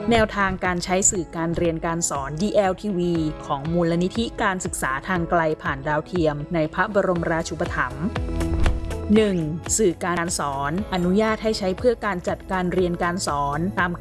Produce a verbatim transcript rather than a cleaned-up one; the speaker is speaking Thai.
แนวทางการใช้สื่อการเรียนการสอน ดี แอล ที วี ของมูลนิธิการศึกษาทางไกลผ่านดาวเทียมในพระบรมราชูปถัมภ์ หนึ่ง. สื่อการสอนอนุญาตให้ใช้เพื่อการจัดการเรียนการสอนตาม